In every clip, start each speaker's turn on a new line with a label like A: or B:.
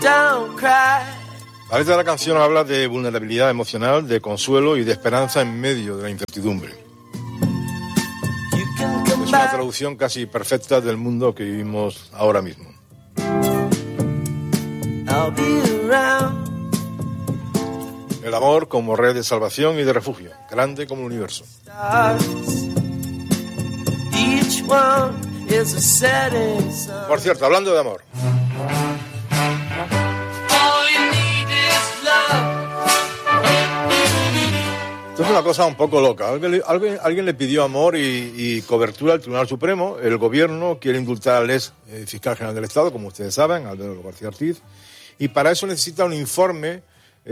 A: La letra de la canción habla de vulnerabilidad emocional, de consuelo y de esperanza en medio de la incertidumbre. Es una traducción casi perfecta del mundo que vivimos ahora mismo. El amor como red de salvación y de refugio, grande como el universo. Por cierto, hablando de amor. Esto es una cosa un poco loca. Alguien le pidió amor y cobertura al Tribunal Supremo. El gobierno quiere indultar al ex fiscal general del Estado, como ustedes saben, Alberto García Ortiz, y para eso necesita un informe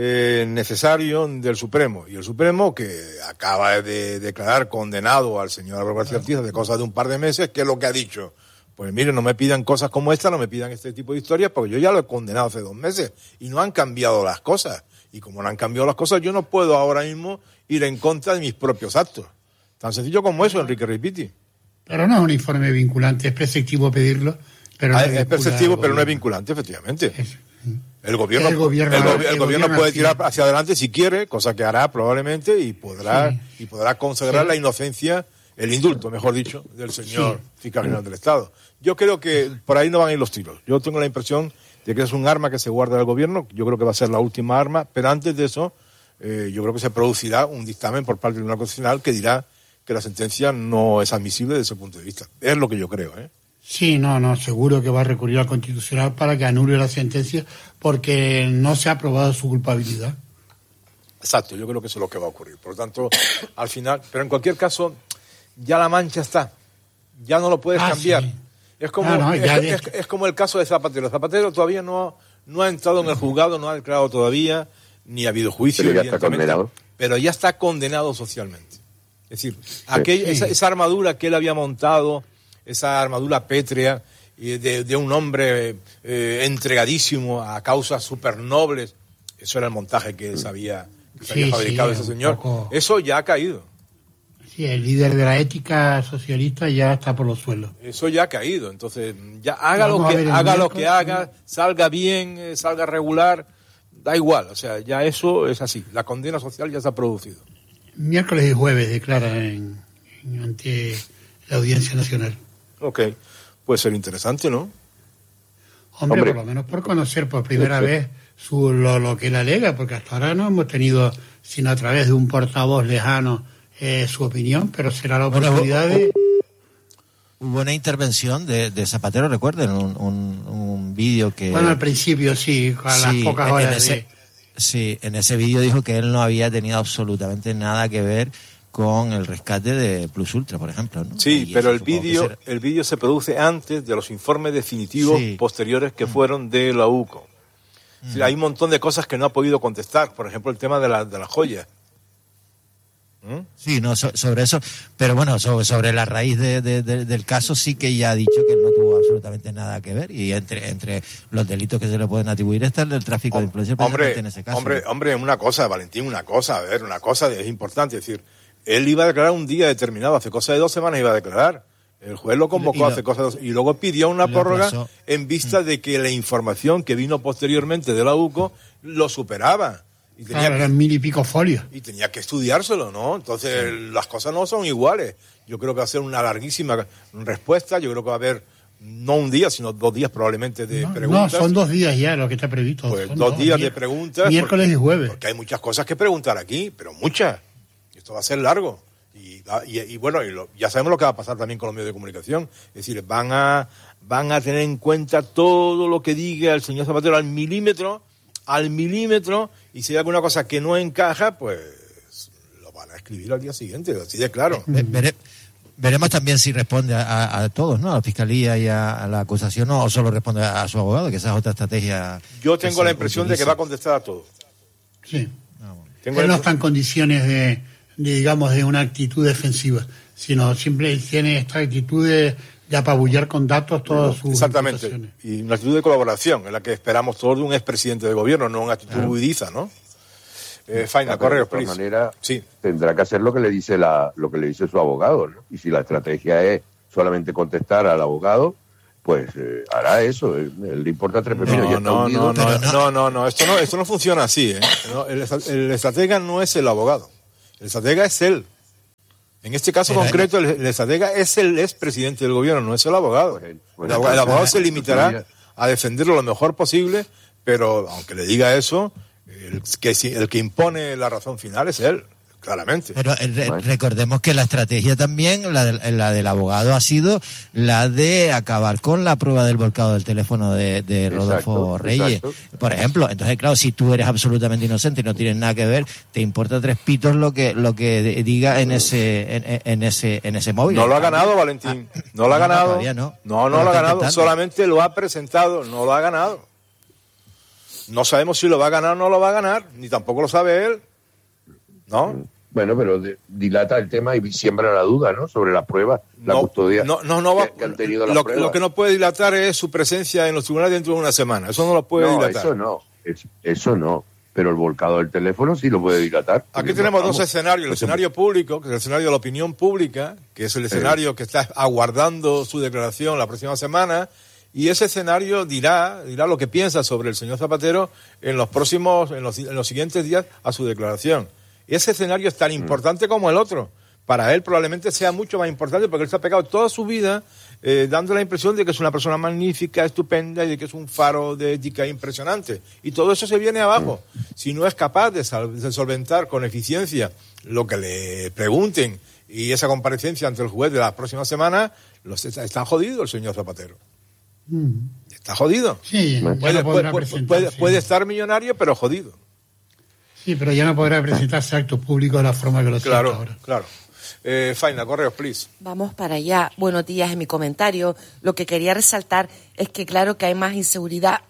A: necesario del Supremo. Y el Supremo, que acaba de declarar condenado al señor Alberto García Ortiz de cosas de un par de meses, ¿qué es lo que ha dicho? Pues miren, no me pidan cosas como esta, no me pidan este tipo de historias, porque yo ya lo he condenado hace 2 meses y no han cambiado las cosas. Y como no han cambiado las cosas, yo no puedo ahora mismo ir en contra de mis propios actos. Tan sencillo como eso, Enrique Ripiti.
B: Pero no es un informe vinculante, es preceptivo pedirlo, pero no
A: es preceptivo, pero no es vinculante, efectivamente. El gobierno puede tirar hacia adelante si quiere, cosa que hará probablemente, y podrá consagrar la inocencia, el indulto, mejor dicho, del señor fiscal general del Estado. Yo creo que por ahí no van a ir los tiros. Yo tengo la impresión de que es un arma que se guarda del gobierno. Yo creo que va a ser la última arma, pero antes de eso, yo creo que se producirá un dictamen por parte del Tribunal Constitucional que dirá que la sentencia no es admisible desde ese punto de vista. Es lo que yo creo, ¿eh?
B: Sí, no, seguro que va a recurrir al Constitucional para que anule la sentencia porque no se ha probado su culpabilidad.
A: Exacto, yo creo que eso es lo que va a ocurrir. Por lo tanto, al final, pero en cualquier caso, ya la mancha está. Ya no lo puedes cambiar. Sí. Es como el caso de Zapatero. Zapatero todavía no ha entrado en el juzgado, no ha declarado todavía, ni ha habido juicio.
C: Pero ya está condenado.
A: Pero ya está condenado socialmente. Es decir, esa armadura que él había montado, esa armadura pétrea de un hombre entregadísimo a causas supernobles, eso era el montaje que se había fabricado ese señor. Eso ya ha caído.
B: Sí, el líder de la ética socialista ya está por los suelos.
A: Eso ya ha caído, entonces ya haga lo que haga, salga bien, salga regular, da igual, o sea, ya eso es así, la condena social ya se ha producido.
B: Miércoles y jueves declara ante la Audiencia Nacional.
A: Ok, puede ser interesante, ¿no?
B: Hombre, por lo menos por conocer por primera vez lo que él alega, porque hasta ahora no hemos tenido, sino a través de un portavoz lejano, su opinión, pero será la oportunidad de...
D: Hubo una intervención de Zapatero, recuerden, un vídeo que...
B: Bueno, al principio sí, a las pocas horas
D: Sí, en ese vídeo dijo que él no había tenido absolutamente nada que ver con el rescate de Plus Ultra, por ejemplo, ¿no?
A: Sí, pero el vídeo se produce antes de los informes definitivos posteriores que fueron de la UCO. Sí, hay un montón de cosas que no ha podido contestar, por ejemplo, el tema de las joyas.
D: Sí, no, sobre eso, pero bueno, sobre la raíz del caso sí que ya ha dicho que no tuvo absolutamente nada que ver, y entre los delitos que se le pueden atribuir está el del tráfico de influencia en ese caso.
A: Hombre, una cosa, Valentín, una cosa es importante, es decir, él iba a declarar un día determinado, hace cosa de 2 semanas iba a declarar, el juez lo convocó hace cosa de 2 y luego pidió una prórroga en vista de que la información que vino posteriormente de la UCO lo superaba. Y tenía
B: eran 1000 y pico folios.
A: Y tenía que estudiárselo, ¿no? Entonces, las cosas no son iguales. Yo creo que va a ser una larguísima respuesta. Yo creo que va a haber, no un día, sino 2 días probablemente de preguntas.
B: No, son 2 días ya lo que está previsto.
A: Pues 2 días de preguntas.
B: Miércoles y jueves.
A: Porque hay muchas cosas que preguntar aquí, pero muchas. Esto va a ser largo. Y bueno, ya sabemos lo que va a pasar también con los medios de comunicación. Es decir, van a tener en cuenta todo lo que diga el señor Zapatero al milímetro, y si hay alguna cosa que no encaja, pues lo van a escribir al día siguiente, así de claro.
D: Veremos también si responde a todos, ¿no? A la Fiscalía y a la acusación, o solo responde a su abogado, que esa es otra estrategia.
A: Yo tengo la impresión de que va a contestar a todos.
B: Sí. Él no está en condiciones de una actitud defensiva, sino siempre tiene esta actitud de apabullar con datos todas sus
A: Exactamente,
B: imputaciones.
A: Y una actitud de colaboración, en la que esperamos todos de un expresidente de gobierno, no una actitud huidiza, ¿no? Faina, correo,
C: de todas maneras, tendrá que hacer lo que le dice su abogado, ¿no? Y si la estrategia es solamente contestar al abogado, pues hará eso. Le importa 3 pepinos.
A: No, esto no funciona así, ¿eh? No, el estratega no es el abogado, el estratega es él. En este caso concreto, el estratega es el expresidente del gobierno, no es el abogado. El abogado se limitará a defenderlo lo mejor posible, pero aunque le diga eso, el que impone la razón final es él. Claramente.
D: Pero recordemos que la estrategia también, la del abogado, ha sido la de acabar con la prueba del volcado del teléfono de Rodolfo Reyes. Por ejemplo, entonces, claro, si tú eres absolutamente inocente y no tienes nada que ver, te importa 3 pitos lo que diga en ese móvil.
A: No lo ha ganado, Valentín. No lo ha ganado.
D: Todavía no.
A: No lo ha ganado. Solamente lo ha presentado. No lo ha ganado. No sabemos si lo va a ganar o no lo va a ganar. Ni tampoco lo sabe él. ¿No?
C: Bueno, pero dilata el tema y siembra la duda, ¿no? Sobre la prueba, la custodia que han tenido las pruebas.
A: Lo que no puede dilatar es su presencia en los tribunales dentro de una semana. Eso no lo puede dilatar.
C: Eso no. Pero el volcado del teléfono sí lo puede dilatar.
A: Aquí tenemos 2 escenarios. El escenario público, que es el escenario de la opinión pública, que es el escenario que está aguardando su declaración la próxima semana. Y ese escenario dirá lo que piensa sobre el señor Zapatero en los siguientes días a su declaración. Ese escenario es tan importante como el otro. Para él probablemente sea mucho más importante porque él se ha pegado toda su vida dando la impresión de que es una persona magnífica, estupenda y de que es un faro de ética impresionante. Y todo eso se viene abajo. Si no es capaz de solventar con eficiencia lo que le pregunten y esa comparecencia ante el juez de la próxima semana, está jodido el señor Zapatero. Está jodido.
B: Sí,
A: puede estar millonario, pero jodido.
B: Sí, pero ya no podrá presentarse actos públicos de la forma que lo hace ahora.
A: Claro. Faina, correos, please.
E: Vamos para allá. Buenos días. En mi comentario, lo que quería resaltar es que claro que hay más inseguridad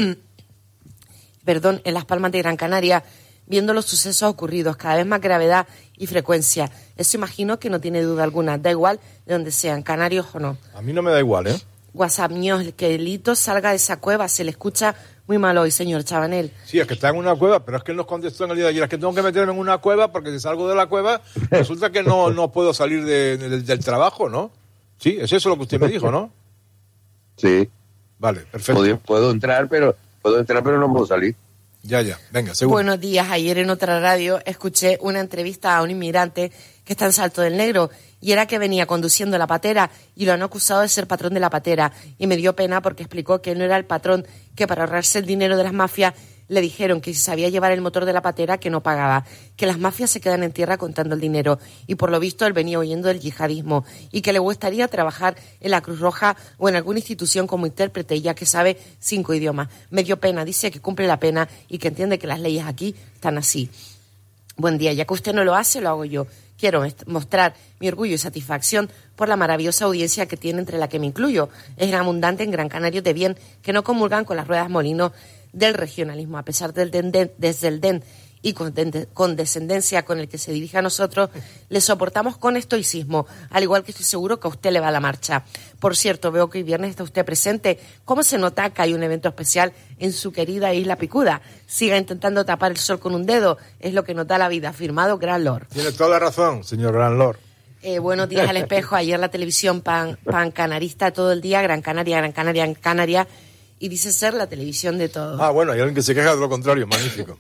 E: en Las Palmas de Gran Canaria, viendo los sucesos ocurridos, cada vez más gravedad y frecuencia. Eso imagino que no tiene duda alguna. Da igual de donde sean, canarios o no.
A: A mí no me da igual, ¿eh?
E: WhatsApp mío, que el Lito salga de esa cueva, se le escucha muy mal hoy, señor Chabanel.
A: Sí, es que está en una cueva, pero es que él nos contestó en el día de ayer, es que tengo que meterme en una cueva porque si salgo de la cueva resulta que no puedo salir del trabajo, ¿no? Sí, es eso lo que usted me dijo, ¿no?
C: Sí.
A: Vale, perfecto.
C: Puedo entrar, pero no puedo salir.
A: Ya, venga, seguro.
E: Buenos días. Ayer en otra radio escuché una entrevista a un inmigrante que está en Salto del Negro y era que venía conduciendo la patera y lo han acusado de ser patrón de la patera y me dio pena porque explicó que él no era el patrón, que para ahorrarse el dinero de las mafias le dijeron que si sabía llevar el motor de la patera que no pagaba, que las mafias se quedan en tierra contando el dinero y por lo visto él venía huyendo del yihadismo y que le gustaría trabajar en la Cruz Roja o en alguna institución como intérprete ya que sabe 5 idiomas. Me dio pena, dice que cumple la pena y que entiende que las leyes aquí están así. Buen día, ya que usted no lo hace, lo hago yo. Quiero mostrar mi orgullo y satisfacción por la maravillosa audiencia que tiene, entre la que me incluyo. Es abundante en Gran Canaria de bien que no comulgan con las ruedas molinos del regionalismo, a pesar del desdén y condescendencia con el que se dirige a nosotros, le soportamos con estoicismo, al igual que estoy seguro que a usted le va la marcha. Por cierto, veo que hoy viernes está usted presente. ¿Cómo se nota que hay un evento especial en su querida Isla Picuda? Siga intentando tapar el sol con un dedo, es lo que nos da la vida. Firmado, Gran Lord.
A: Tiene toda la razón, señor Gran Lord.
E: Buenos días al espejo. Ayer la televisión pancanarista todo el día, Gran Canaria, y dice ser la televisión de todos.
A: Bueno, hay alguien que se queja de lo contrario, magnífico.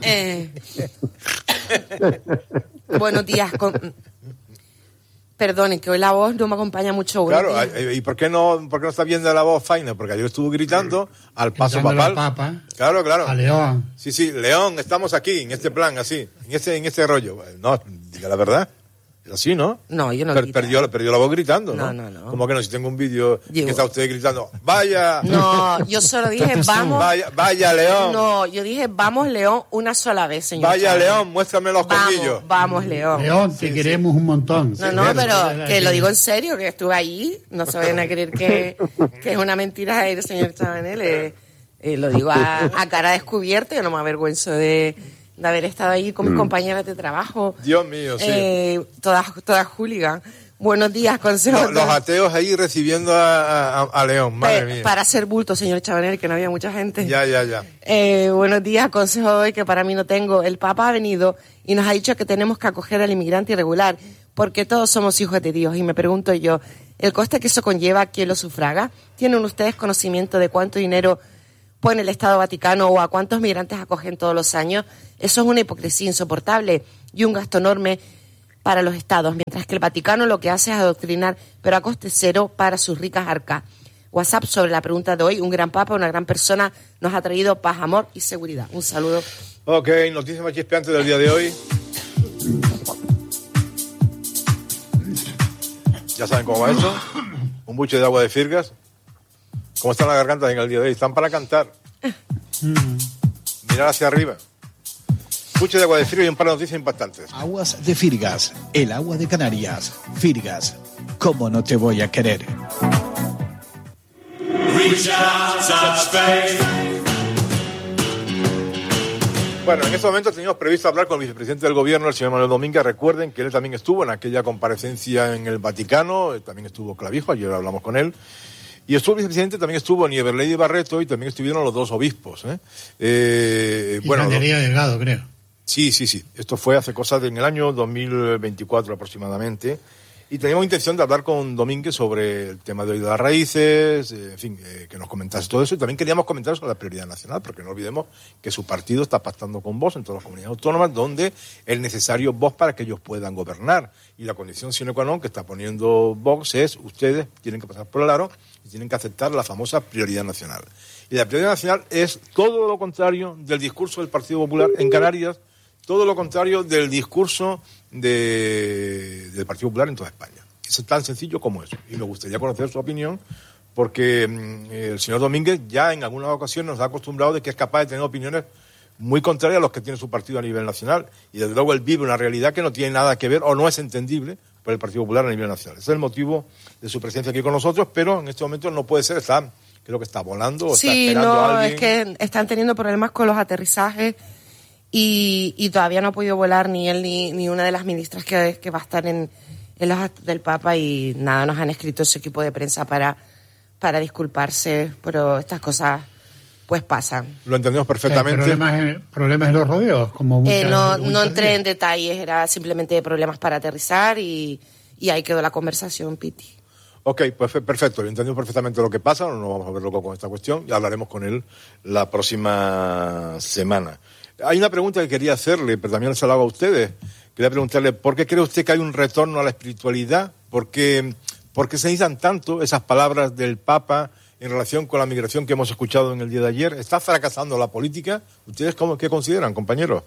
E: Buenos días. Perdonen, que hoy la voz no me acompaña mucho.
A: Claro, ¿y por qué no está viendo la voz Faina? Porque ayer estuvo gritando al paso papal.
B: Papa,
A: claro.
B: A León.
A: Sí, León, estamos aquí, en este plan, así, en este rollo. No, diga la verdad. Así, ¿no?
E: No, yo no
A: perdió la voz gritando, ¿no?
E: No.
A: ¿Cómo que no? Si tengo un vídeo que está usted gritando, ¡vaya!
E: No, yo solo dije, vamos...
A: ¡Vaya, León!
E: No, yo dije, vamos, León, una sola vez, señor.
A: ¡Vaya, León, muéstrame los colmillos!
E: Vamos, León.
B: León, te queremos un montón.
E: No, pero que lo digo en serio, que estuve allí. No se vayan a creer que es una mentira el señor Chabanel. Lo digo a cara descubierta, yo no me avergüenzo de haber estado ahí con mis compañeras de trabajo.
A: Dios mío, sí.
E: Todas hooligan. Buenos días, consejo.
A: Los ateos ahí recibiendo a León, madre mía.
E: Para hacer bulto, señor Chabanel, que no había mucha gente.
A: Ya.
E: Buenos días, consejo de hoy que para mí no tengo. El Papa ha venido y nos ha dicho que tenemos que acoger al inmigrante irregular, porque todos somos hijos de Dios. Y me pregunto yo, ¿el coste que eso conlleva, quién lo sufraga? ¿Tienen ustedes conocimiento de cuánto dinero pone el Estado Vaticano o a cuántos migrantes acogen todos los años? Eso es una hipocresía insoportable y un gasto enorme para los estados, mientras que el Vaticano lo que hace es adoctrinar, pero a coste cero para sus ricas arcas. WhatsApp sobre la pregunta de hoy. Un gran papa, una gran persona, nos ha traído paz, amor y seguridad. Un saludo.
A: Ok, noticias más chispeantes del día de hoy. Ya saben cómo va eso. Un buche de agua de Firgas. ¿Cómo están las gargantas en el día de hoy? Están para cantar. Mirar hacia arriba. Buche de agua de Firgas y un par de noticias impactantes.
F: Aguas de Firgas, el agua de Canarias. Firgas, ¿cómo no te voy a querer?
A: Bueno, en este momento teníamos previsto hablar con el vicepresidente del gobierno, el señor Manuel Domínguez. Recuerden que él también estuvo en aquella comparecencia en el Vaticano, también estuvo Clavijo, ayer hablamos con él. Y estuvo el vicepresidente, también estuvo Nieverley y Barreto, y también estuvieron los dos obispos.
B: Bueno, Delgado, creo.
A: Sí. Esto fue hace cosas en el año 2024 aproximadamente. Y teníamos intención de hablar con Domínguez sobre el tema de las raíces, en fin, que nos comentase todo eso. Y también queríamos comentar sobre la prioridad nacional, porque no olvidemos que su partido está pactando con Vox en todas las comunidades autónomas, donde es necesario Vox para que ellos puedan gobernar. Y la condición sine qua non que está poniendo Vox es: ustedes tienen que pasar por el aro y tienen que aceptar la famosa prioridad nacional. Y la prioridad nacional es todo lo contrario del discurso del Partido Popular en Canarias, todo lo contrario del discurso del Partido Popular en toda España. Es tan sencillo como eso. Y me gustaría conocer su opinión, porque el señor Domínguez ya en algunas ocasiones nos ha acostumbrado de que es capaz de tener opiniones muy contrarias a los que tiene su partido a nivel nacional. Y desde luego él vive una realidad que no tiene nada que ver o no es entendible por el Partido Popular a nivel nacional. Ese es el motivo de su presencia aquí con nosotros, pero en este momento no puede ser, creo que está volando o está esperando a alguien.
E: Sí, es que están teniendo problemas con los aterrizajes. Y todavía no ha podido volar ni él ni una de las ministras que va a estar en los actos del Papa, y nada, nos han escrito ese equipo de prensa para disculparse, pero estas cosas pues pasan.
A: Lo entendemos perfectamente.
B: Problemas en los rodeos, como
E: no entré en detalles, era simplemente problemas para aterrizar y ahí quedó la conversación, Piti.
A: Ok, pues perfecto, entendemos perfectamente lo que pasa, no nos vamos a ver loco con esta cuestión y hablaremos con él la próxima semana. Hay una pregunta que quería hacerle, pero también se la hago a ustedes. Quería preguntarle, ¿por qué cree usted que hay un retorno a la espiritualidad? ¿Por qué se necesitan tanto esas palabras del Papa en relación con la migración que hemos escuchado en el día de ayer? ¿Está fracasando la política? ¿Ustedes qué consideran, compañeros?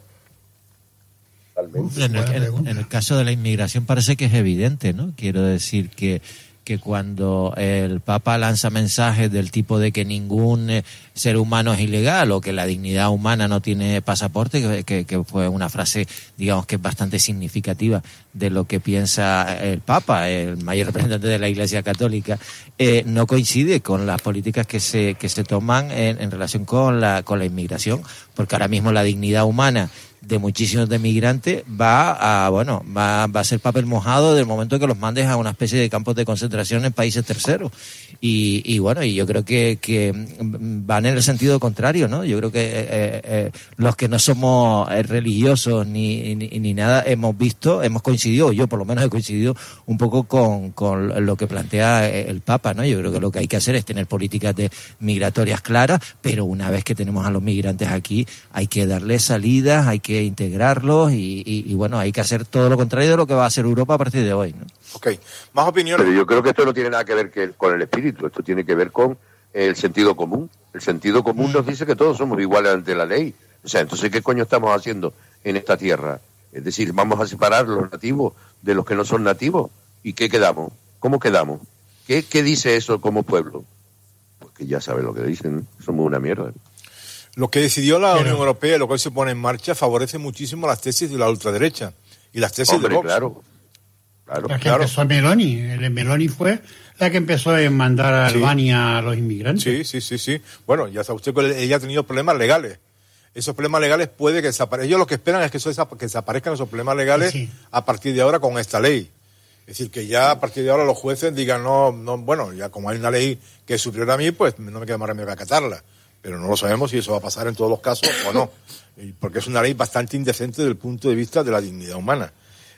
D: En el caso de la inmigración parece que es evidente, ¿no? Quiero decir que cuando el Papa lanza mensajes del tipo de que ningún ser humano es ilegal o que la dignidad humana no tiene pasaporte, que fue una frase, digamos, que es bastante significativa de lo que piensa el Papa, el mayor representante de la Iglesia Católica, no coincide con las políticas que se toman en relación con la inmigración, porque ahora mismo la dignidad humana de muchísimos de migrantes va a ser papel mojado del momento que los mandes a una especie de campos de concentración en países terceros. Y yo creo que van en el sentido contrario, ¿no? Yo creo que los que no somos religiosos ni nada hemos coincidido, yo por lo menos he coincidido un poco con lo que plantea el Papa, ¿no? Yo creo que lo que hay que hacer es tener políticas migratorias claras, pero una vez que tenemos a los migrantes aquí, hay que darles salidas, hay que integrarlos y hay que hacer todo lo contrario de lo que va a hacer Europa a partir de hoy, ¿no?
A: Ok, más opiniones.
C: Pero yo creo que esto no tiene nada que ver con el espíritu, esto tiene que ver con el sentido común. El sentido común nos dice que todos somos iguales ante la ley. O sea, entonces, ¿qué coño estamos haciendo en esta tierra? Es decir, ¿vamos a separar los nativos de los que no son nativos? ¿Y qué quedamos? ¿Cómo quedamos? ¿Qué dice eso como pueblo? Pues que ya saben lo que dicen, somos una mierda.
A: Lo que decidió la Unión Europea, lo que hoy se pone en marcha, favorece muchísimo las tesis de la ultraderecha y las tesis de Vox.
C: Claro.
B: Que empezó Meloni. Meloni fue la que empezó a mandar a Albania a los inmigrantes.
A: Sí. Bueno, ya sabe usted que ella ha tenido problemas legales. Esos problemas legales puede que desaparezcan. Ellos lo que esperan es que desaparezcan esos problemas legales a partir de ahora con esta ley. Es decir, que ya a partir de ahora los jueces digan, ya como hay una ley que es superior a mí, pues no me queda más remedio que acatarla. Pero no lo sabemos si eso va a pasar en todos los casos o no. Porque es una ley bastante indecente desde el punto de vista de la dignidad humana.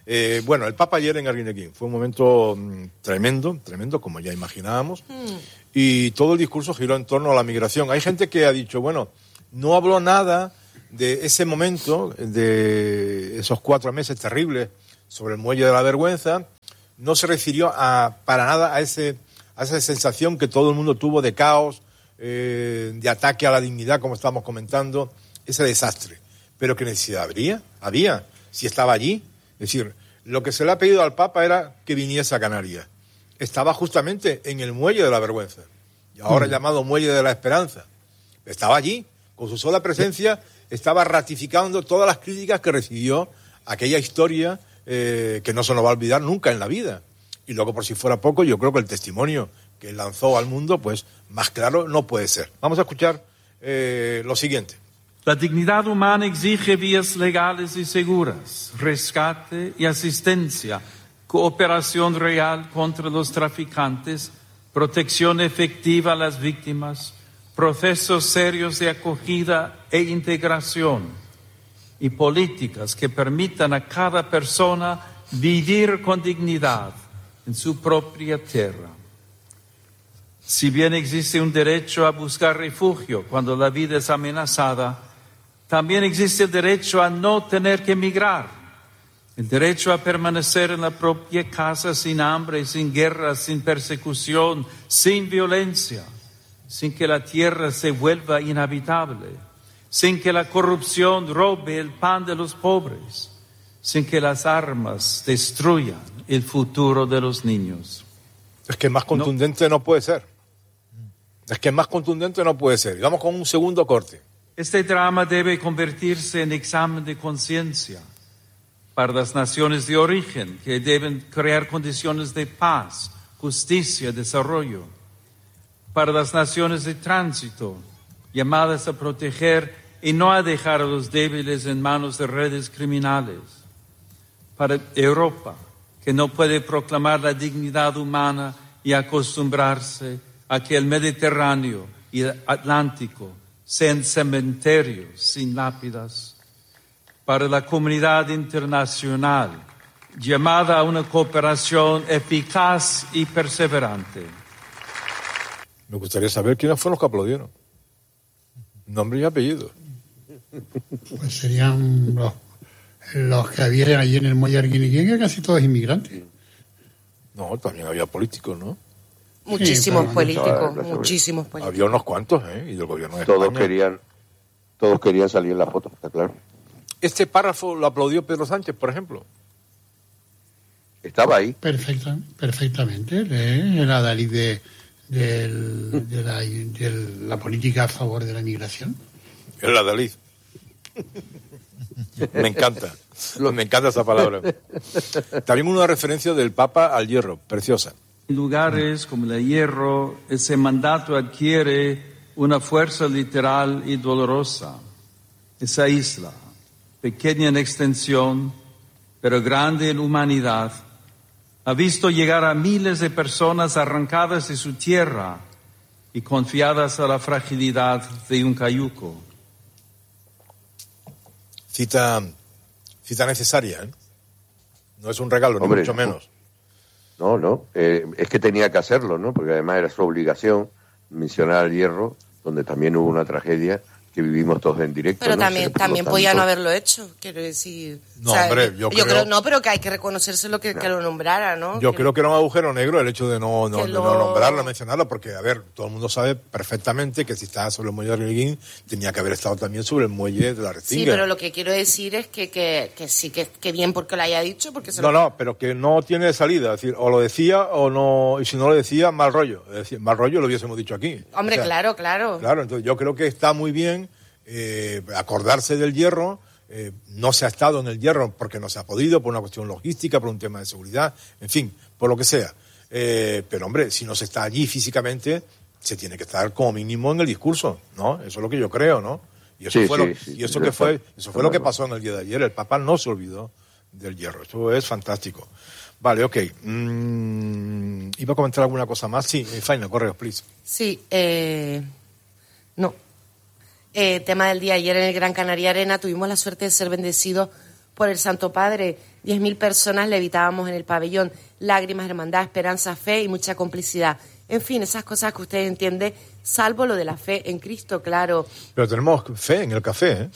A: Bueno, el Papa ayer en Arguineguín fue un momento tremendo, como ya imaginábamos, y todo el discurso giró en torno a la migración. Hay gente que ha dicho, bueno, no habló nada de ese momento, de esos 4 meses terribles sobre el muelle de la vergüenza, no se refirió para nada a esa sensación que todo el mundo tuvo de caos, de ataque a la dignidad, como estábamos comentando, ese desastre. Pero ¿qué necesidad había, si estaba allí? Es decir, lo que se le ha pedido al Papa era que viniese a Canarias. Estaba justamente en el muelle de la vergüenza, y ahora llamado muelle de la esperanza. Estaba allí, con su sola presencia, estaba ratificando todas las críticas que recibió aquella historia que no se nos va a olvidar nunca en la vida. Y luego, por si fuera poco, yo creo que el testimonio que lanzó al mundo, pues más claro no puede ser. Vamos a escuchar lo siguiente.
G: La dignidad humana exige vías legales y seguras, rescate y asistencia, cooperación real contra los traficantes, protección efectiva a las víctimas, procesos serios de acogida e integración y políticas que permitan a cada persona vivir con dignidad en su propia tierra. Si bien existe un derecho a buscar refugio cuando la vida es amenazada, también existe el derecho a no tener que emigrar, el derecho a permanecer en la propia casa sin hambre, sin guerra, sin persecución, sin violencia, sin que la tierra se vuelva inhabitable, sin que la corrupción robe el pan de los pobres, sin que las armas destruyan el futuro de los niños.
A: Es que más contundente no puede ser. Y vamos con un segundo corte.
G: Este drama debe convertirse en examen de conciencia para las naciones de origen, que deben crear condiciones de paz, justicia, desarrollo. Para las naciones de tránsito, llamadas a proteger y no a dejar a los débiles en manos de redes criminales. Para Europa, que no puede proclamar la dignidad humana y acostumbrarse a que el Mediterráneo y el Atlántico sean cementerios sin lápidas. Para la comunidad internacional, llamada a una cooperación eficaz y perseverante.
A: Me gustaría saber quiénes fueron los que aplaudieron. Nombre y apellido.
B: Pues serían los que había allí en el muelle Arguineguín, que casi todos inmigrantes.
A: No, también había políticos, ¿no?
E: Muchísimos políticos.
A: Había unos cuantos, y del gobierno de España.
C: Todos querían salir en la foto, está claro.
A: Este párrafo lo aplaudió Pedro Sánchez, por ejemplo.
C: Estaba ahí.
B: Perfectamente. El adalid de la política a favor de la inmigración.
A: El adalid. Me encanta esa palabra. También una referencia del Papa al hierro, preciosa.
G: En lugares como el Hierro, ese mandato adquiere una fuerza literal y dolorosa. Esa isla, pequeña en extensión, pero grande en humanidad, ha visto llegar a miles de personas arrancadas de su tierra y confiadas a la fragilidad de un cayuco.
A: Cita necesaria, ¿eh? No es un regalo, ni mucho menos.
C: No, es que tenía que hacerlo, ¿no? Porque además era su obligación mencionar al Hierro, donde también hubo una tragedia que vivimos todos en directo.
E: Pero también podía no haberlo hecho, quiero decir.
A: No, hombre, yo creo...
E: No, pero que hay que reconocerse que lo nombrara, ¿no?
A: Yo creo que era un agujero negro el hecho de no nombrarlo, mencionarlo, porque, a ver, todo el mundo sabe perfectamente que si estaba sobre el muelle de Arguineguín, tenía que haber estado también sobre el muelle de la Restinga.
E: Sí, pero lo que quiero decir es que sí, que bien porque lo haya dicho, porque
A: pero que no tiene salida, es decir, o lo decía o no, y si no lo decía, mal rollo. Es decir, mal rollo lo hubiésemos dicho aquí.
E: Hombre, claro.
A: Claro, entonces yo creo que está muy bien acordarse del Hierro. No se ha estado en el Hierro porque no se ha podido, por una cuestión logística, por un tema de seguridad, en fin, por lo que sea. Pero, hombre, si no se está allí físicamente, se tiene que estar como mínimo en el discurso, ¿no? Eso es lo que yo creo, ¿no? Y eso fue lo que pasó en el día de ayer. El Papa no se olvidó del Hierro. Eso es fantástico. Vale, ok. ¿Iba a comentar alguna cosa más? Sí, Faina, correo, please.
E: Sí, no. Tema del día ayer en el Gran Canaria Arena, tuvimos la suerte de ser bendecidos por el Santo Padre, 10.000 personas levitábamos en el pabellón. Lágrimas, hermandad, esperanza, fe y mucha complicidad. En fin, esas cosas que usted entiende, salvo lo de la fe en Cristo, claro.
A: Pero tenemos fe en el café,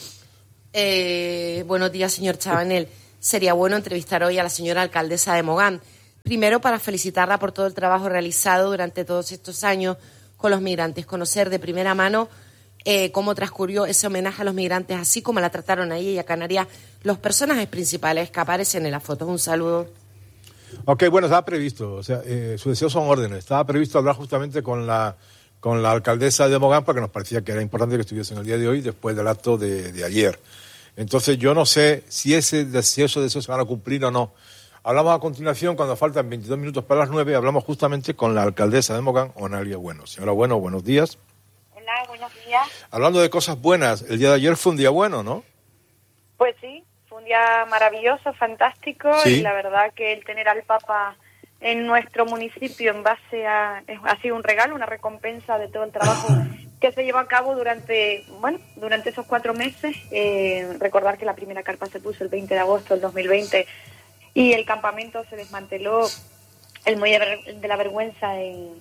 E: Buenos días, señor Chabanel. Sería bueno entrevistar hoy a la señora alcaldesa de Mogán. Primero, para felicitarla por todo el trabajo realizado durante todos estos años con los migrantes. Conocer de primera mano cómo transcurrió ese homenaje a los migrantes, así como la trataron a ella y a Canarias los personajes principales que aparecen en las fotos. Un saludo.
A: Ok, bueno, estaba previsto, o sea, sus deseos son órdenes. Estaba previsto hablar justamente con la alcaldesa de Mogán porque nos parecía que era importante que estuviese en el día de hoy después del acto de ayer. Entonces yo no sé si esos deseos se van a cumplir o no. Hablamos a continuación, cuando faltan 22 minutos para las 9, hablamos justamente con la alcaldesa de Mogán, Onalia Bueno. Señora Bueno, buenos días.
H: Hola, buenos días.
A: Hablando de cosas buenas, el día de ayer fue un día bueno, ¿no?
H: Pues sí, fue un día maravilloso, fantástico,
A: ¿Sí?
H: Y la verdad que el tener al Papa en nuestro municipio en base ha sido un regalo, una recompensa de todo el trabajo que se llevó a cabo durante esos 4 meses. Recordar que la primera carpa se puso el 20 de agosto del 2020 y el campamento se desmanteló, el Muelle de la Vergüenza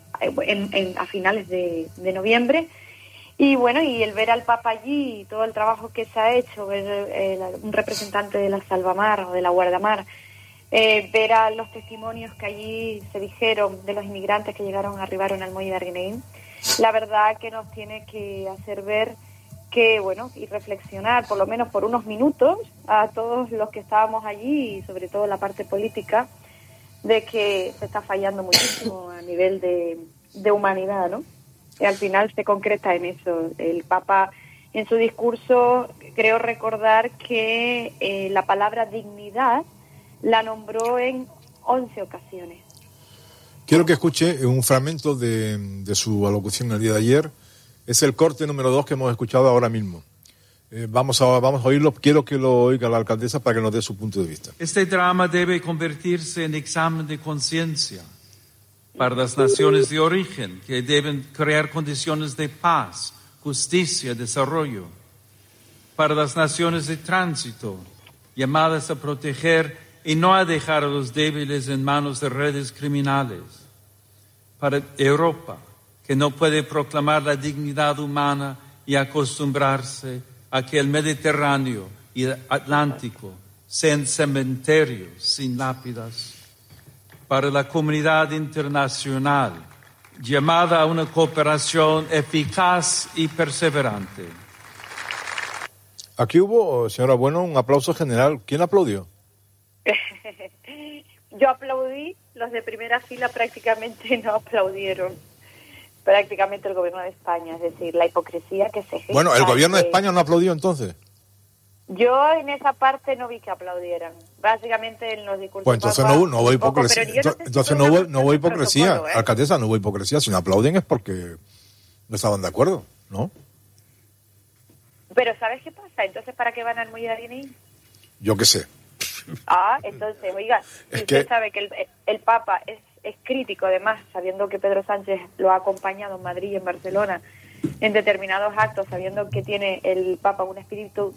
H: a finales de noviembre. Y bueno, y el ver al Papa allí, todo el trabajo que se ha hecho, ver un representante de la Salvamar o de la Guardamar, ver a los testimonios que allí se dijeron de los inmigrantes que arribaron al Muelle de Arguineguín, la verdad que nos tiene que hacer ver que, bueno, y reflexionar por lo menos por unos minutos a todos los que estábamos allí y sobre todo la parte política, de que se está fallando muchísimo a nivel de humanidad, ¿no? Y al final se concreta en eso. El Papa, en su discurso, creo recordar que la palabra dignidad la nombró en 11 ocasiones.
A: Quiero que escuche un fragmento de su alocución el día de ayer. Es el corte número 2 que hemos escuchado ahora mismo. Vamos a oírlo. Quiero que lo oiga la alcaldesa para que nos dé su punto de vista.
G: Este drama debe convertirse en examen de conciencia para las naciones de origen, que deben crear condiciones de paz, justicia, desarrollo. Para las naciones de tránsito, llamadas a proteger y no a dejar a los débiles en manos de redes criminales. Para Europa, que no puede proclamar la dignidad humana y acostumbrarse a que el Mediterráneo y el Atlántico sean cementerios sin lápidas. Para la comunidad internacional, llamada a una cooperación eficaz y perseverante.
A: Aquí hubo, señora Bueno, un aplauso general. ¿Quién aplaudió?
H: Yo aplaudí, los de primera fila prácticamente no aplaudieron. Prácticamente el gobierno de España, es decir, la hipocresía que se gesta.
A: Bueno, ¿el gobierno de España no aplaudió entonces?
H: Yo en esa parte no vi que aplaudieran. Básicamente en los discursos...
A: Pues entonces no hubo hipocresía. Entonces no hubo hipocresía. Alcaldesa, no hubo hipocresía. Si no aplauden es porque no estaban de acuerdo, ¿no?
H: Pero ¿sabes qué pasa? Entonces, ¿para qué van al Muelle de Arguineguín?
A: Yo qué sé.
H: Entonces, oiga,
A: es
H: si
A: que...
H: usted sabe que el Papa es crítico, además, sabiendo que Pedro Sánchez lo ha acompañado en Madrid y en Barcelona en determinados actos, sabiendo que tiene el Papa un espíritu...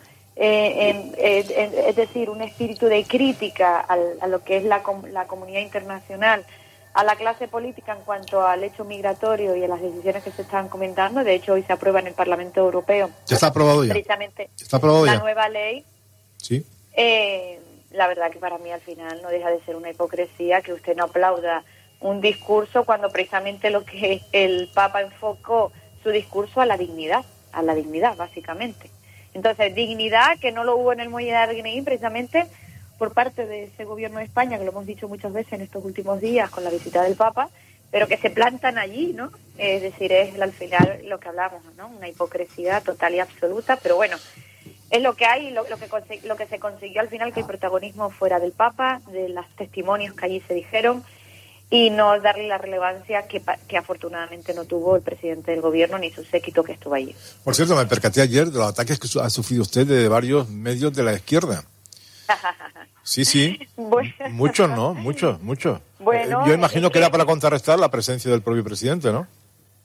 H: es decir, un espíritu de crítica a lo que es la comunidad internacional, a la clase política en cuanto al hecho migratorio y a las decisiones que se están comentando. De hecho, hoy se aprueba en el Parlamento Europeo.
A: Ya está aprobado ya.
H: Precisamente
A: está aprobado
H: la
A: ya.
H: Nueva ley.
A: Sí.
H: La verdad que para mí al final no deja de ser una hipocresía que usted no aplauda un discurso cuando precisamente lo que el Papa enfocó su discurso a la dignidad básicamente. Entonces, dignidad que no lo hubo en el Muelle de Arguineguín precisamente por parte de ese gobierno de España, que lo hemos dicho muchas veces en estos últimos días con la visita del Papa, pero que se plantan allí, ¿no? Es decir, es al final lo que hablamos, ¿no? Una hipocresía total y absoluta, pero bueno, es lo que hay, lo que se consiguió al final, que el protagonismo fuera del Papa, de los testimonios que allí se dijeron, y no darle la relevancia que afortunadamente no tuvo el presidente del gobierno ni su séquito que estuvo allí.
A: Por cierto, me percaté ayer de los ataques que ha sufrido usted de varios medios de la izquierda. Sí.
H: Bueno.
A: Muchos, ¿no? Muchos.
H: Bueno,
A: yo imagino que era para contrarrestar la presencia del propio presidente, ¿no?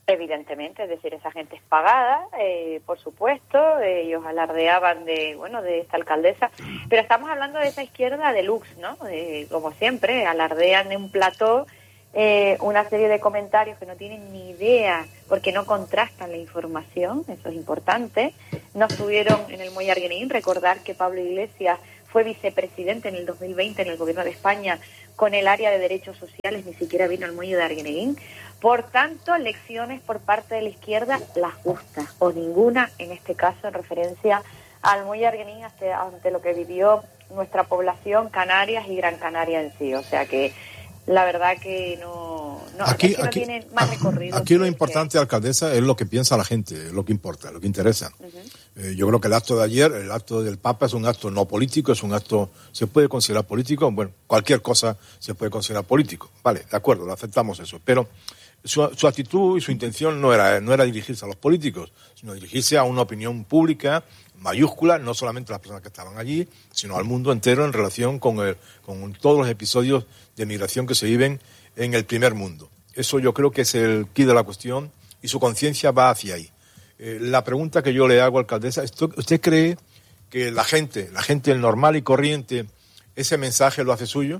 H: Evidentemente, es decir, esa gente es pagada, por supuesto, ellos alardeaban de esta alcaldesa, pero estamos hablando de esa izquierda deluxe, ¿no? Como siempre, alardean de un plató una serie de comentarios que no tienen ni idea, porque no contrastan la información, eso es importante. No estuvieron en el Muelle Arguineguín, recordar que Pablo Iglesias fue vicepresidente en el 2020 en el Gobierno de España con el área de derechos sociales, ni siquiera vino al Muelle de Arguineguín. Por tanto, lecciones por parte de la izquierda, las justas, o ninguna, en este caso en referencia al Muelle Arguineguín ante lo que vivió nuestra población, Canarias y Gran Canaria en sí. O sea que la verdad que no tienen más recorrido.
A: Aquí lo importante, alcaldesa, es lo que piensa la gente, lo que importa, lo que interesa. Uh-huh. Yo creo que el acto de ayer, el acto del Papa, es un acto no político, es un acto, se puede considerar político, bueno, cualquier cosa se puede considerar político. Vale, de acuerdo, lo aceptamos eso, pero su actitud y su intención no era dirigirse a los políticos, sino dirigirse a una opinión pública mayúscula, no solamente a las personas que estaban allí, sino al mundo entero en relación con todos los episodios de migración que se viven en el primer mundo. Eso yo creo que es el quid de la cuestión y su conciencia va hacia ahí. La pregunta que yo le hago, alcaldesa, ¿usted cree que la gente normal y corriente, ese mensaje lo hace suyo?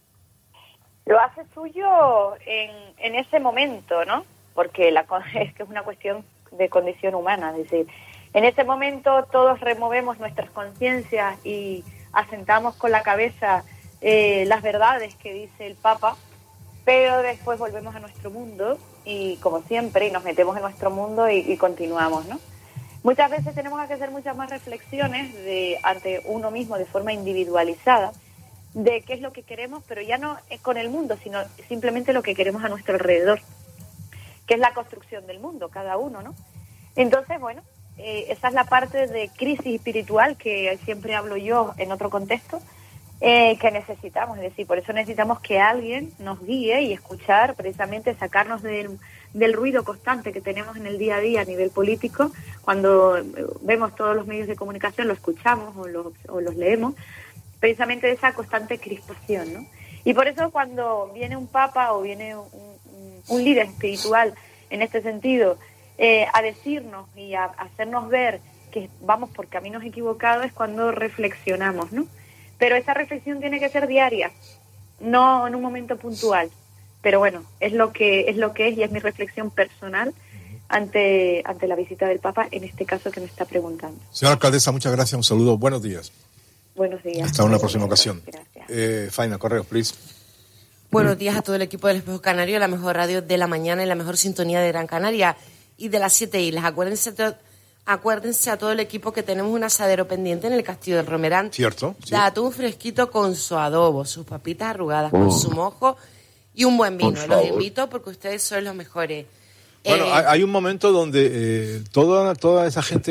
H: Lo hace suyo en ese momento, ¿no? Porque es que es una cuestión de condición humana, es decir, en ese momento todos removemos nuestras conciencias y asentamos con la cabeza las verdades que dice el Papa, pero después volvemos a nuestro mundo y, como siempre, nos metemos en nuestro mundo y continuamos, ¿no? Muchas veces tenemos que hacer muchas más reflexiones ante uno mismo de forma individualizada de qué es lo que queremos, pero ya no con el mundo, sino simplemente lo que queremos a nuestro alrededor, que es la construcción del mundo, cada uno, ¿no? Entonces, bueno, esa es la parte de crisis espiritual que siempre hablo yo en otro contexto, que necesitamos, es decir, por eso necesitamos que alguien nos guíe y escuchar, precisamente sacarnos del ruido constante que tenemos en el día a día a nivel político. Cuando vemos todos los medios de comunicación, lo escuchamos o los leemos, precisamente de esa constante crispación, ¿no? Y por eso cuando viene un papa o viene un líder espiritual en este sentido a decirnos y a hacernos ver que vamos por caminos equivocados, es cuando reflexionamos, ¿no? Pero esa reflexión tiene que ser diaria, no en un momento puntual. Pero bueno, es lo que es y es mi reflexión personal ante la visita del Papa, en este caso que me está preguntando.
A: Señora alcaldesa, muchas gracias, un saludo, buenos días.
H: Buenos días.
A: Hasta una próxima ocasión.
H: Gracias.
A: Faina, correos, please.
E: Buenos días a todo el equipo del Espejo Canario, la mejor radio de la mañana y la mejor sintonía de Gran Canaria y de las 7 islas. Acuérdense a todo el equipo que tenemos un asadero pendiente en el Castillo del Romerán.
A: Cierto. Sí.
E: De atún fresquito con su adobo, sus papitas arrugadas con su mojo y un buen vino. Los invito porque ustedes son los mejores.
A: Bueno, hay un momento donde toda esa gente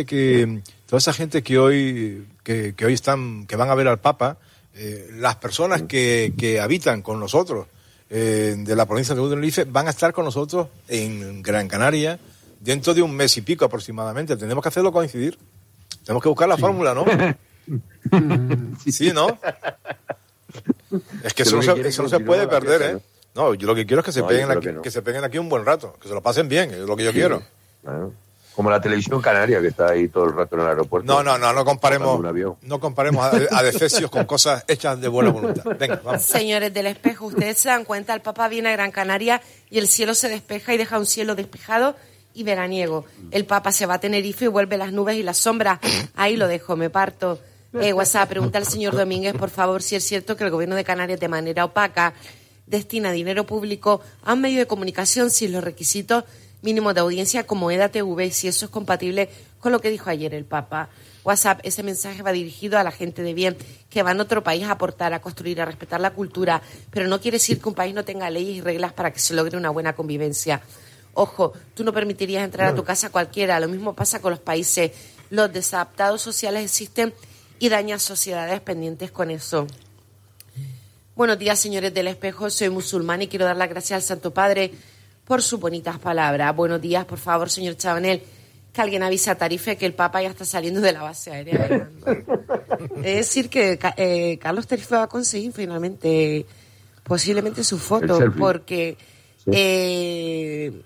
A: que hoy van a ver al Papa, las personas que habitan con nosotros de la provincia de Tenerife van a estar con nosotros en Gran Canaria dentro de un mes y pico aproximadamente. Tenemos que hacerlo coincidir. Tenemos que buscar la fórmula, ¿no? Sí, ¿no? Es que eso no se puede perder, ¿eh? No, yo lo que quiero es que se peguen aquí, que se peguen aquí un buen rato, que se lo pasen bien, es lo que yo quiero.
C: Claro. Como la televisión canaria que está ahí todo el rato en el aeropuerto. No comparemos a adefesios con cosas hechas de buena voluntad. Venga, vamos.
E: Señores del Espejo, ustedes se dan cuenta, el Papa viene a Gran Canaria y el cielo se despeja y deja un cielo despejado y veraniego. El Papa se va a Tenerife y vuelve las nubes y las sombras. Ahí lo dejo, me parto. WhatsApp, pregunta al señor Domínguez, por favor, si es cierto que el gobierno de Canarias de manera opaca destina dinero público a un medio de comunicación sin los requisitos mínimos de audiencia como EDA-TV, si eso es compatible con lo que dijo ayer el Papa. WhatsApp, ese mensaje va dirigido a la gente de bien que va en otro país a aportar, a construir, a respetar la cultura, pero no quiere decir que un país no tenga leyes y reglas para que se logre una buena convivencia. Ojo, tú no permitirías entrar a tu casa a cualquiera, lo mismo pasa con los países. Los desadaptados sociales existen y dañan sociedades pendientes con eso. Buenos días, señores del Espejo, soy musulmán y quiero dar las gracias al Santo Padre por sus bonitas palabras. Buenos días, por favor, señor Chabanel, que alguien avise a Tarife que el Papa ya está saliendo de la base aérea. Es decir, que Carlos Tarife va a conseguir finalmente posiblemente su foto, porque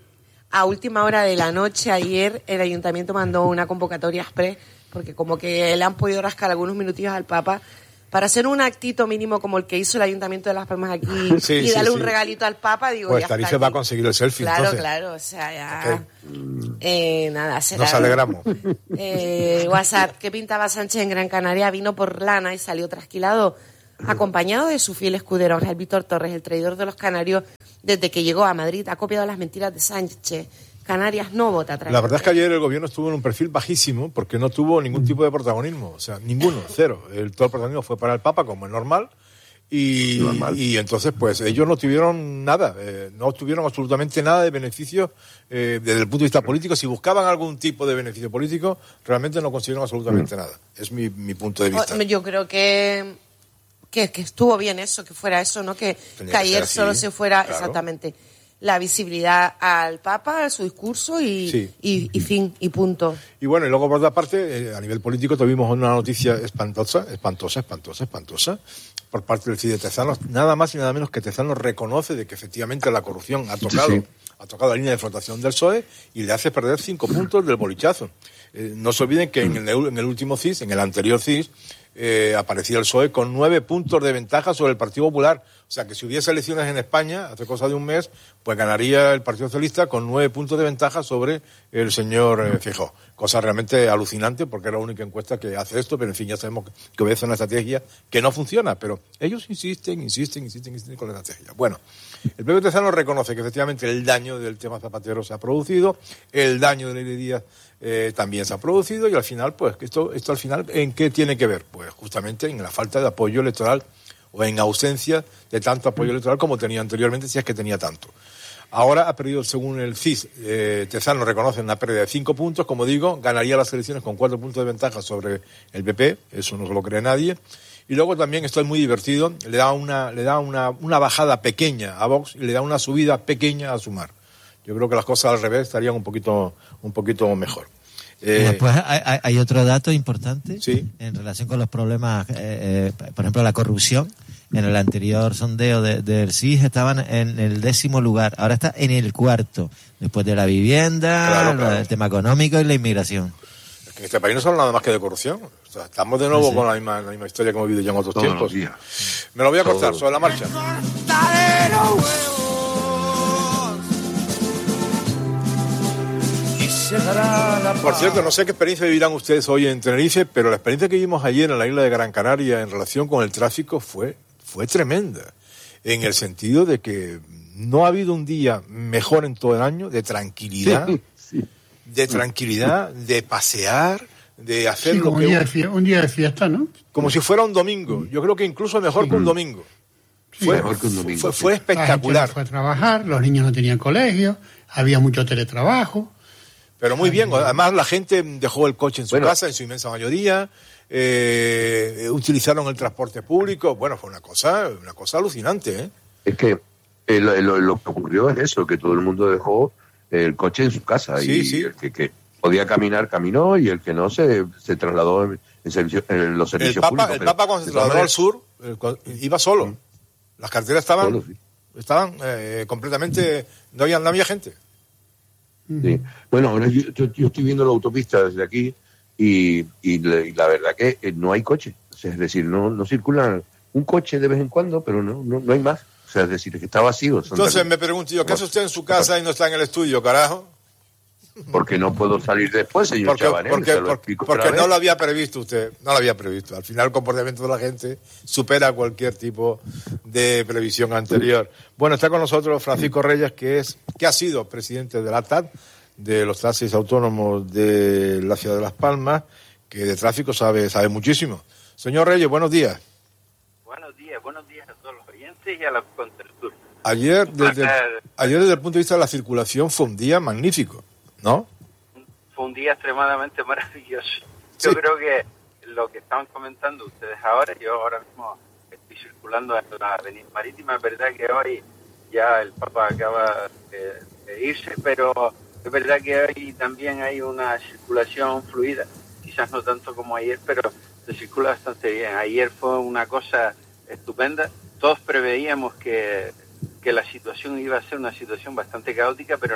E: a última hora de la noche ayer el ayuntamiento mandó una convocatoria express porque como que le han podido rascar algunos minutillos al Papa para hacer un actito mínimo como el que hizo el Ayuntamiento de Las Palmas aquí y darle un regalito al Papa, digo,
A: pues
E: ya
A: Tarife va a conseguir el selfie,
E: claro,
A: entonces.
E: Claro, o sea, ya... Okay. Nada, será...
A: Nos alegramos.
E: WhatsApp, ¿qué pintaba Sánchez en Gran Canaria? Vino por lana y salió trasquilado, acompañado de su fiel escudero, Ángel Víctor Torres, el traidor de los canarios, desde que llegó a Madrid, ha copiado las mentiras de Sánchez. Canarias no vota atrás.
A: La verdad es que ayer el gobierno estuvo en un perfil bajísimo porque no tuvo ningún tipo de protagonismo, o sea, ninguno, cero. Todo el protagonismo fue para el Papa, como es normal, y entonces pues ellos no tuvieron nada, no obtuvieron absolutamente nada de beneficio desde el punto de vista político. Si buscaban algún tipo de beneficio político, realmente no consiguieron absolutamente nada. Es mi punto de vista.
E: Yo creo que estuvo bien eso, que fuera eso, ¿no? Que ayer solo se fuera, claro. Exactamente, la visibilidad al Papa, a su discurso y fin, y punto.
A: Y bueno, y luego por otra parte, a nivel político tuvimos una noticia espantosa, por parte del CID de Tezanos, nada más y nada menos que Tezanos reconoce de que efectivamente la corrupción ha tocado la línea de flotación del PSOE y le hace perder 5 puntos del bolichazo. No se olviden que en el último CIS, en el anterior CIS, aparecía el PSOE con 9 puntos de ventaja sobre el Partido Popular. O sea, que si hubiese elecciones en España, hace cosa de un mes, pues ganaría el Partido Socialista con 9 puntos de ventaja sobre el señor Feijóo. Cosa realmente alucinante, porque era la única encuesta que hace esto, pero en fin, ya sabemos que obedece a una estrategia que no funciona, pero ellos insisten con la estrategia. Bueno, el propio Tezanos reconoce que efectivamente el daño del tema Zapatero se ha producido, el daño de Leire Díaz también se ha producido, y al final, pues, esto al final, ¿en qué tiene que ver? Pues justamente en la falta de apoyo electoral o en ausencia de tanto apoyo electoral como tenía anteriormente, si es que tenía tanto. Ahora ha perdido, según el CIS, Tezanos reconoce una pérdida de 5 puntos, como digo, ganaría las elecciones con 4 puntos de ventaja sobre el PP, eso no se lo cree nadie. Y luego también, esto es muy divertido, le da una bajada pequeña a Vox y le da una subida pequeña a Sumar. Yo creo que las cosas al revés estarían un poquito mejor.
D: Después hay otro dato importante en relación con los problemas, por ejemplo, la corrupción. En el anterior sondeo del CIS estaban en el 10º lugar, ahora está en el 4º, después de la vivienda, claro. El tema económico y la inmigración.
A: Es que en este país no se habla nada más que de corrupción. O sea, estamos de nuevo con la misma historia que hemos vivido ya en otros tiempos. Me lo voy a cortar sobre la marcha. Por cierto, no sé qué experiencia vivirán ustedes hoy en Tenerife, pero la experiencia que vivimos ayer en la isla de Gran Canaria en relación con el tráfico fue tremenda, en el sentido de que no ha habido un día mejor en todo el año de tranquilidad, de pasear, de hacer lo que...
B: un día de fiesta, ¿no?
A: Como si fuera un domingo. Yo creo que incluso mejor que un domingo.
C: Mejor que un domingo.
A: Fue espectacular.
B: La gente fue a trabajar, los niños no tenían colegio, había mucho teletrabajo.
A: Pero muy bien, además la gente dejó el coche en su casa, en su inmensa mayoría, utilizaron el transporte público, bueno, fue una cosa alucinante, ¿eh?
C: Es que lo que ocurrió es eso, que todo el mundo dejó el coche en su casa, el que podía caminar, caminó, y el que no se trasladó en los servicios públicos.
A: El Papa cuando se trasladó al sur, iba solo. Las carreteras estaban completamente, no había gente.
C: Sí. Bueno, ahora yo estoy viendo la autopista desde aquí y la verdad que no hay coche. O sea, es decir, no circula un coche de vez en cuando, pero no hay más. O sea, es decir, que está vacío.
A: Entonces me pregunto yo, ¿qué hace usted en su casa y no está en el estudio, carajo?
C: Porque no puedo salir después, señor Chabanel.
A: Porque no lo había previsto usted, no lo había previsto. Al final el comportamiento de la gente supera cualquier tipo de previsión anterior. Bueno, está con nosotros Francisco Reyes, que ha sido presidente de la TAD, de los taxis autónomos de la ciudad de Las Palmas, que de tráfico sabe muchísimo. Señor Reyes, buenos días.
I: Buenos días a todos los oyentes y a los contertulios.
A: Ayer, desde el punto de vista de la circulación, fue un día magnífico, ¿no?
I: Fue un día extremadamente maravilloso. Yo creo que lo que estaban comentando ustedes ahora, yo ahora mismo estoy circulando en la avenida marítima, es verdad que hoy ya el Papa acaba de irse, pero es verdad que hoy también hay una circulación fluida, quizás no tanto como ayer, pero se circula bastante bien. Ayer fue una cosa estupenda, todos preveíamos que la situación iba a ser una situación bastante caótica, pero no.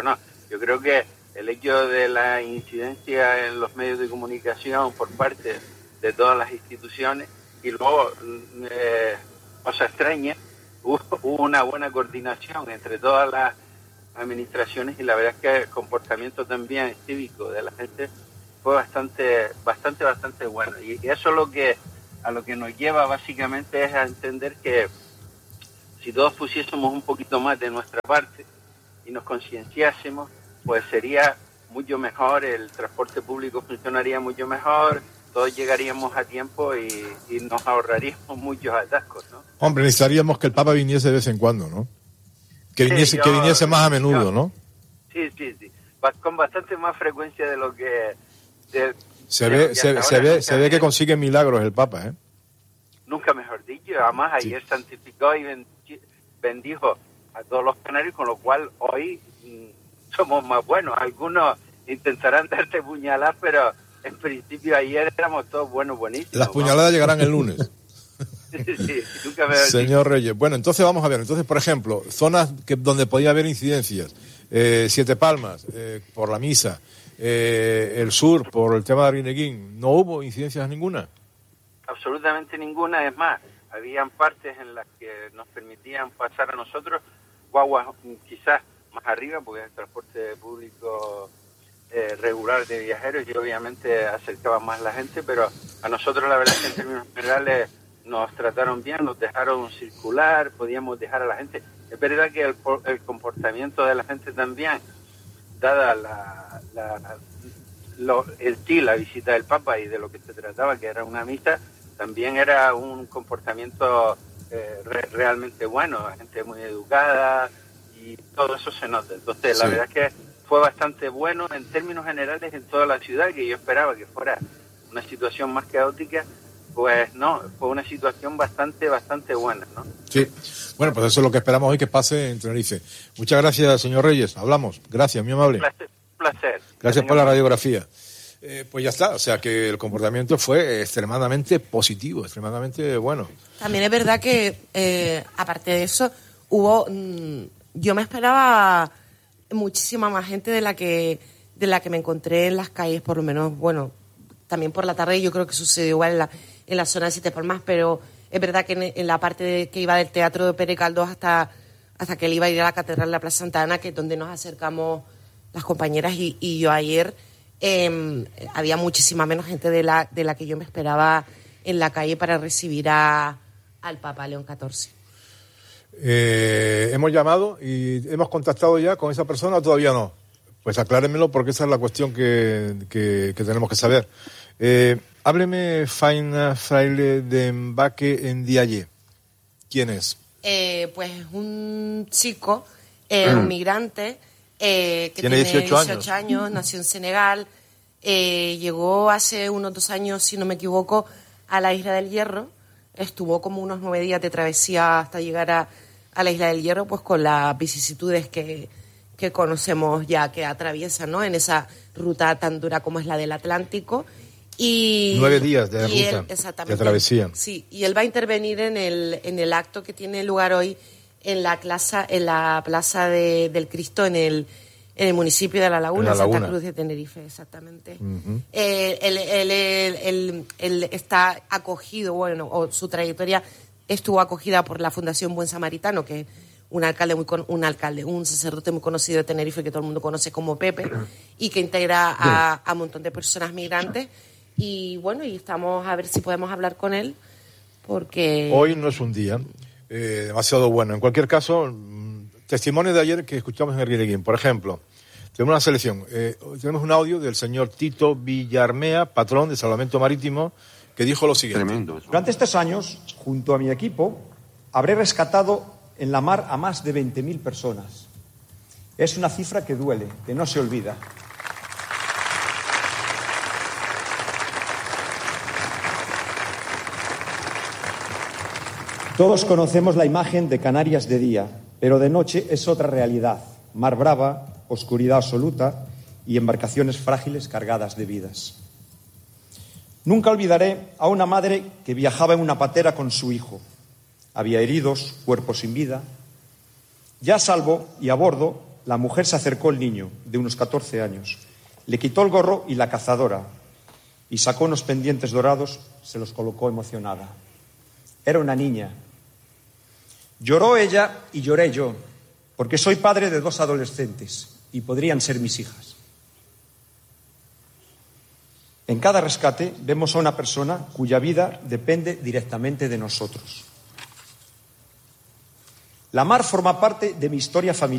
I: Yo creo que el hecho de la incidencia en los medios de comunicación por parte de todas las instituciones y luego, cosa extraña, hubo una buena coordinación entre todas las administraciones y la verdad es que el comportamiento también cívico de la gente fue bastante bueno. Y eso es a lo que nos lleva básicamente es a entender que si todos pusiésemos un poquito más de nuestra parte y nos concienciásemos, pues sería mucho mejor, el transporte público funcionaría mucho mejor, todos llegaríamos a tiempo y nos ahorraríamos muchos atascos, ¿no?
A: Hombre, necesitaríamos que el Papa viniese de vez en cuando, ¿no? Que viniese más a menudo, ¿no?
I: Sí. Con bastante más frecuencia de lo que...
A: Se ve que consigue milagros el Papa, ¿eh?
I: Nunca mejor dicho. Además, ayer santificó y bendijo a todos los canarios, con lo cual hoy somos más buenos. Algunos intentarán darte puñaladas, pero en principio ayer éramos todos buenísimos.
A: Las puñaladas llegarán el lunes.
I: Sí, nunca mejor
A: Señor Reyes. Bueno, entonces vamos a ver. Entonces, por ejemplo, zonas donde podía haber incidencias. Siete Palmas, por la misa. El sur, por el tema de Arguineguín. ¿No hubo incidencias ninguna?
I: Absolutamente ninguna. Es más, habían partes en las que nos permitían pasar a nosotros guaguas quizás más arriba, porque es el transporte público regular de viajeros y obviamente acercaba más la gente, pero a nosotros la verdad es que en términos generales nos trataron bien, nos dejaron circular, podíamos dejar a la gente. Es verdad que el comportamiento de la gente también, dada la visita del Papa y de lo que se trataba, que era una misa, también era un comportamiento realmente bueno, la gente muy educada y todo eso se nota. Entonces, la verdad es que fue bastante bueno en términos generales en toda la ciudad, que yo esperaba que fuera una situación más caótica, pues no, fue una situación bastante buena, ¿no?
A: Sí, bueno, pues eso es lo que esperamos hoy que pase en Tenerife. Muchas gracias, señor Reyes, hablamos. Gracias, muy amable.
I: Placer.
A: Gracias por la radiografía. Pues ya está, o sea que el comportamiento fue extremadamente positivo, extremadamente bueno.
E: También es verdad que, aparte de eso, yo me esperaba muchísima más gente de la que me encontré en las calles, por lo menos, bueno, también por la tarde yo creo que sucedió igual en la zona de Siete Palmas, pero es verdad que en la parte que iba del Teatro de Pere Caldós hasta que él iba a ir a la Catedral de la Plaza Santa Ana, que es donde nos acercamos las compañeras y yo ayer, había muchísima menos gente de la que yo me esperaba en la calle para recibir al Papa León XIV.
A: Hemos llamado y hemos contactado ya con esa persona o todavía no. Pues aclárenmelo porque esa es la cuestión que tenemos que saber. Hábleme, Faina Fraile de Mbaque en Diaye. ¿Quién es?
E: Pues un chico, un migrante, que tiene 18 años, nació en Senegal, llegó hace unos 2 años, si no me equivoco, a la Isla del Hierro. Estuvo como unos 9 días de travesía hasta llegar a la Isla del Hierro, pues con las vicisitudes que conocemos ya que atraviesan, ¿no?, en esa ruta tan dura como es la del Atlántico. Y
A: 9 días de ruta, de travesía.
E: Sí, y él va a intervenir en el acto que tiene lugar hoy en la plaza del Cristo en el municipio de La Laguna, Santa Cruz de Tenerife, exactamente. Uh-huh. Él está acogido, bueno, o su trayectoria estuvo acogida por la Fundación Buen Samaritano, que es un sacerdote muy conocido de Tenerife que todo el mundo conoce como Pepe, y que integra a un montón de personas migrantes. Y bueno, y estamos a ver si podemos hablar con él, porque...
A: Hoy no es un día demasiado bueno. En cualquier caso, testimonio de ayer que escuchamos en Arguineguín. Por ejemplo, tenemos una selección. Tenemos un audio del señor Tito Villarmea, patrón de Salvamento Marítimo, que dijo lo siguiente.
C: Tremendo.
J: Durante estos años, junto a mi equipo, habré rescatado en la mar a más de 20.000 personas. Es una cifra que duele, que no se olvida. Todos conocemos la imagen de Canarias de día, pero de noche es otra realidad. Mar brava, oscuridad absoluta y embarcaciones frágiles cargadas de vidas. Nunca olvidaré a una madre que viajaba en una patera con su hijo. Había heridos, cuerpos sin vida. Ya a salvo y a bordo, la mujer se acercó al niño, de unos 14 años, le quitó el gorro y la cazadora y sacó unos pendientes dorados, se los colocó emocionada. Era una niña. Lloró ella y lloré yo, porque soy padre de 2 adolescentes y podrían ser mis hijas. En cada rescate vemos a una persona cuya vida depende directamente de nosotros. La mar forma parte de mi historia familiar.